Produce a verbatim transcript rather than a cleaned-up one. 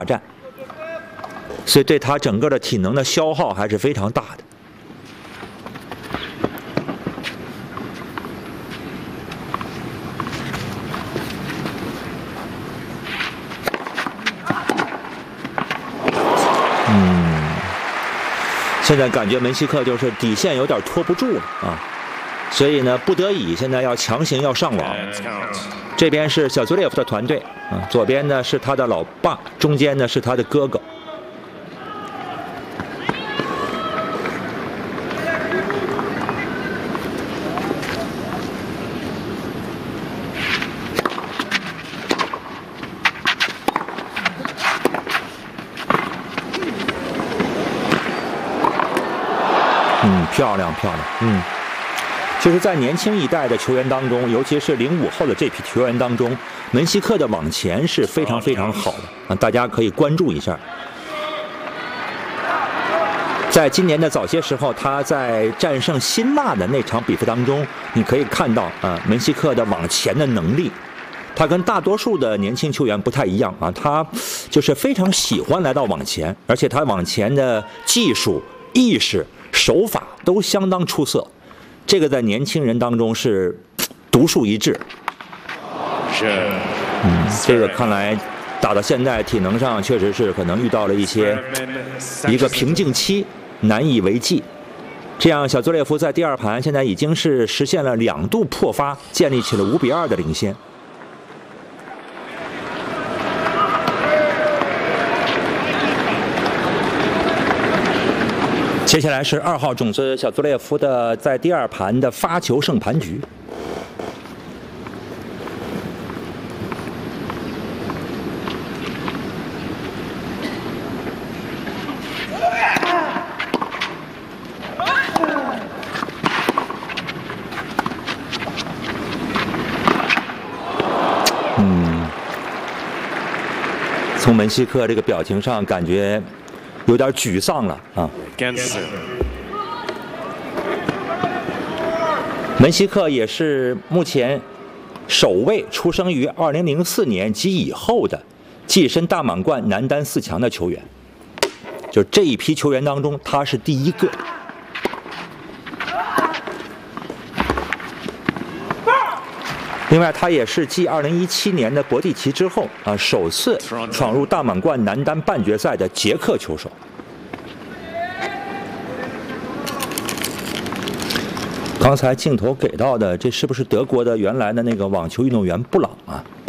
战，所以对他整个的体能的消耗还是非常大的。 嗯，现在感觉门西克就是底线有点拖不住了啊，所以呢，不得已现在要强行要上网。这边是小祖列夫的团队啊，左边呢是他的老爸，中间呢是他的哥哥。 嗯，漂亮漂亮，嗯，就是在年轻一代的球员当中，尤其是零五后的这批球员当中，门西克的网前是非常非常好的啊，大家可以关注一下。在今年的早些时候，他在战胜辛纳的那场比赛当中，你可以看到啊，门西克的网前的能力，他跟大多数的年轻球员不太一样啊，他就是非常喜欢来到网前，而且他网前的技术、意识。 手法都相当出色，这个在年轻人当中是独树一帜。是，嗯，这个看来打到现在体能上确实是可能遇到了一些一个瓶颈期，难以为继。这样，小佐列夫在第二盘现在已经是实现了两度破发，建立起了五比二的领先。 接下来是二号种子小佐列夫的在第二盘的发球胜盘局。嗯，从门西克这个表情上感觉。 有点沮丧了啊！门西克也是目前首位出生于二零零四年及以后的跻身大满贯男单四强的球员，就这一批球员当中，他是第一个。另外，他也是继二零一七年的博蒂奇之后啊，首次闯入大满贯男单半决赛的捷克球手。刚才镜头给到的，这是不是德国的原来的那个网球运动员布朗啊？